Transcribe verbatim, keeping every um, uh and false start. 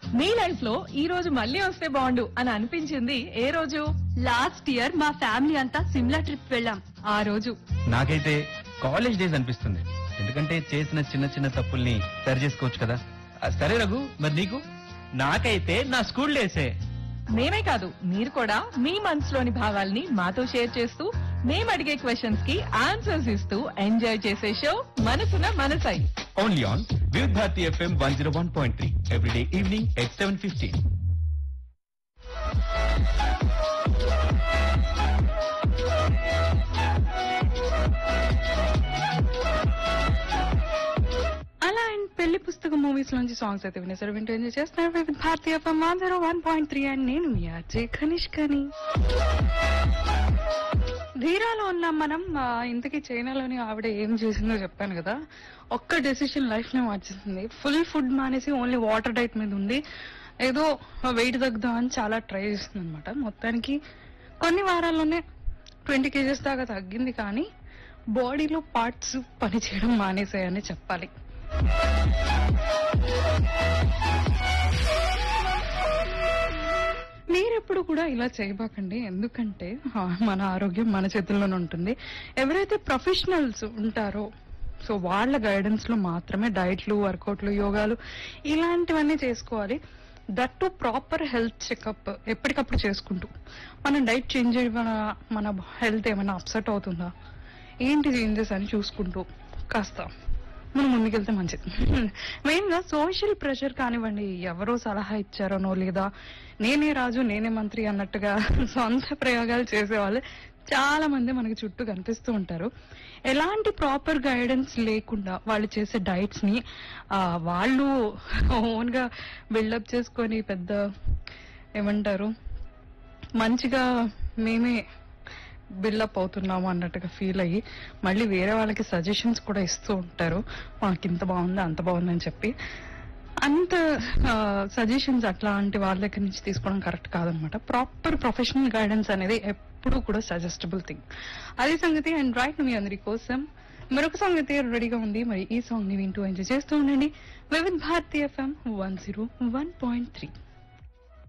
మీ life లో ఈ రోజు మళ్ళీ వస్తే బాగుండు అని అనిపించింది ఏ రోజు? లాస్ట్ ఇయర్ మా ఫ్యామిలీ అంతా సిమ్లా ట్రిప్ వెళ్ళాం. ఆ రోజు. నాకైతే కాలేజ్ డేస్ అనిపిస్తుంది, ఎందుకంటే చేసిన చిన్న చిన్న తప్పుల్ని సరి చేసుకోవచ్చు కదా. ఆ, సరే రఘు, మరి నీకు? నాకైతే నా స్కూల్ డేసే. మేమే కాదు, మీరు కూడా మీ మనసులోని భావాల్ని మాతో షేర్ చేస్తూ మేము అడిగే క్వశ్చన్స్ కి ఆన్సర్స్ ఇస్తూ ఎంజాయ్ చేసే షో మనసున మనసై. ఓన్లీ ఆన్ వివిధ Bharati FM one zero one point three everyday evening at seven fifteen. అలా అండ్ పెళ్లి పుస్తకం మూవీస్ నుంచి సాంగ్స్ అయితే వినేసారు, వింటూ ఎంజాయ్ చేస్తున్నారు with Bharatiya FM one zero one point three and నేను మీ అజయ్ కనిష్కని. ధీరాలో ఉన్నాం మనం. ఇంతకీ చైనాలోని ఆవిడ ఏం చేసిందో చెప్పాను కదా. ఒక్క డెసిషన్ లైఫ్ నే మార్చేసింది. ఫుల్ ఫుడ్ మానేసి ఓన్లీ వాటర్ డైట్ మీద ఉంది. ఏదో వెయిట్ తగ్గుదాం అని చాలా ట్రై చేస్తుంది అనమాట. మొత్తానికి కొన్ని వారాల్లోనే ట్వంటీ కేజెస్ దాకా తగ్గింది, కానీ బాడీలో పార్ట్స్ పని చేయడం మానేసాయని చెప్పాలి. మీరెప్పుడు కూడా ఇలా చేయబాకండి, ఎందుకంటే మన ఆరోగ్యం మన చేతుల్లోనే ఉంటుంది. ఎవరైతే ప్రొఫెషనల్స్ ఉంటారో సో వాళ్ళ గైడెన్స్ లో మాత్రమే డైట్లు, వర్కౌట్లు, యోగాలు ఇలాంటివన్నీ చేసుకోవాలి. That to proper health checkup ఎప్పటికప్పుడు చేసుకుంటూ. మనం డైట్ చేంజ్ అయ్యి మన హెల్త్ ఏమైనా అప్సెట్ అవుతుందా, ఏంటి చేంజెస్ అని చూసుకుంటూ కాస్త మనం ముందుకెళ్తే మంచిది. మెయిన్ గా సోషల్ ప్రెషర్ కానివ్వండి, ఎవరో సలహా ఇచ్చారనో లేదా నేనే రాజు నేనే మంత్రి అన్నట్టుగా సొంత ప్రయోగాలు చేసేవాళ్ళు చాలా మంది మనకి చుట్టూ కనిపిస్తూ ఉంటారు. ఎలాంటి ప్రాపర్ గైడెన్స్ లేకుండా వాళ్ళు చేసే డైట్స్ ని ఆ వాళ్ళు ఓన్ గా బిల్డప్ చేసుకొని పెద్ద ఏమంటారు మంచిగా మేమే బిల్డప్ అవుతున్నాము అన్నట్టుగా ఫీల్ అయ్యి మళ్ళీ వేరే వాళ్ళకి సజెషన్స్ కూడా ఇస్తూ ఉంటారు. మాకు ఇంత బాగుంది అంత బాగుంది అని చెప్పి. అంత సజెషన్స్ అట్లాంటి వాళ్ళ దగ్గర నుంచి తీసుకోవడం కరెక్ట్ కాదనమాట. ప్రాపర్ ప్రొఫెషనల్ గైడెన్స్ అనేది ఎప్పుడూ కూడా సజెస్టబుల్ థింగ్. అదే సంగతి. అండ్ రైట్ మీ అందరి కోసం మరొక సాంగ్ అయితే రెడీగా ఉంది. మరి ఈ సాంగ్ ని వింటూ ఎంజాయ్ చేస్తూ ఉండండి వివిధ Bharati FM one zero one point three.